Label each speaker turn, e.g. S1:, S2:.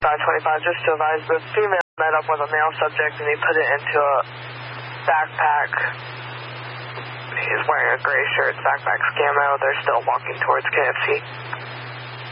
S1: 525, just to advise, the female met up with a male subject and he put it into a backpack. He's wearing a gray shirt, backpack's camo. They're still walking towards KFC.